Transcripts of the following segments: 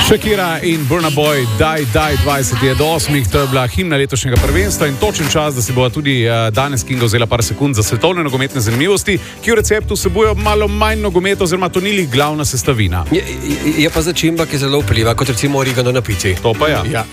Shakira in Burna Boy, Die 20 je do 8, to je bila himna letošnjega prvenstva in točen čas, da si bo tudi danes Kinga vzela par sekund za svetovne nogometne zanimivosti, ki v receptu vsebujejo malo manj nogometa, oziroma to ni glavna sestavina. Je pa začimba, ki zelo vpliva, kot recimo origano na pici. To pa ja. Ja.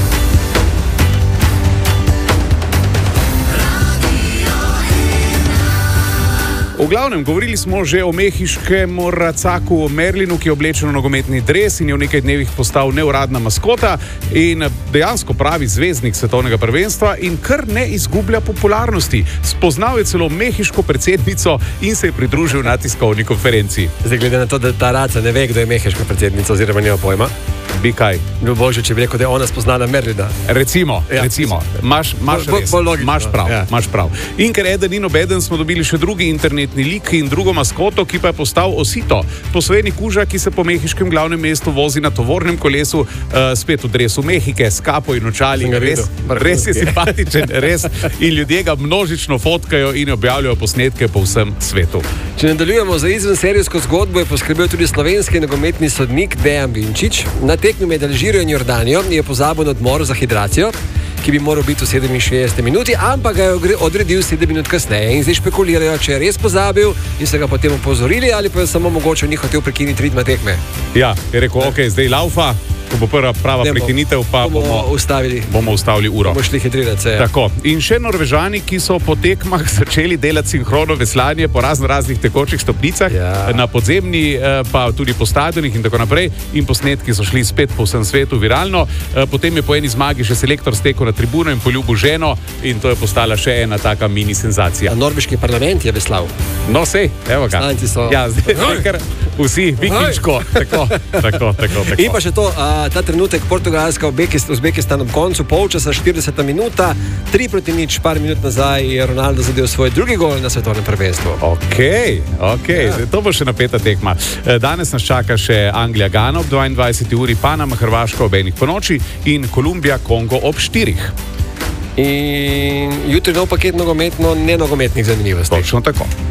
V glavnem, govorili smo že o mehiškem racaku Merlinu, ki je oblečen v nogometni dres in je v nekaj dnevih postal neuradna maskota in dejansko pravi zvezdnik svetovnega prvenstva in kar ne izgublja popularnosti. Spoznal je celo mehiško predsednico in se je pridružil na tiskovni konferenci. Zdaj, glede na to, da ta raca ne ve, kdo je mehiška predsednica oziroma nima pojma. Bi kaj? No, božje, če bi rekel, da je ona spoznala Merlina. Recimo. Imaš prav. In ker eden in obeden smo dobili še drugi internetni lik in drugo maskoto, ki pa je postal Osito. Posvojeni kuža, ki se po mehiškem glavnem mestu vozi na tovornem kolesu, spet v dresu Mehike, s kapo in očali. Res je simpatičen, res. In ljudje ga množično fotkajo in objavljajo posnetke po vsem svetu. Če nadaljujemo za izvenserijsko zgodbo, je poskrbel tudi slovenski nogometni sodnik Dejan Vinčič. Na tekmi med Alžirijo in Jordanijo je pozabil na odmor za hidracijo, ki bi moral biti v 67 minuti, ampak ga je odredil 7 minut kasneje. In zdaj špekulirajo, če je res pozabil in so ga potem opozorili ali pa je samo mogoče ni hotel prekiniti ritma tekme. Ja, je rekel, ok, zdaj laufa. Ko bo prva prava prekinitev, pa bomo ustavili uro. Bomo šli hitrirati se. Tako. In še Norvežani, ki so po tekmah začeli delati sinhrono veslanje po raznih tekočih stopnicah, na podzemni, pa tudi po stadionih in tako naprej. In posnetki so šli spet po vsem svetu viralno. Potem je po eni zmagi še selektor stekel na tribuno in poljubil ženo in to je postala še ena taka mini senzacija. Norveški parlament je veslal. No, sej, evo ga. Slanci so. Ja, zdaj kar vsi, vikinčko. Tako. In pa še to, ta trenutek Portugalska Uzbekistan ob koncu polčasa, 40 minuta, 3-0, par minut nazaj je Ronaldo zadel svoj drugi gol na svetovnem prvenstvu. Ok. Ja. To bo še napeta tekma. Danes nas čaka še Anglija-Gana ob 22. uri, Panama, Hrvaška ob 1. ponoči in Kolumbija-Kongo ob 4. In jutri nov paket nogometnih zanimivosti. Točno tako.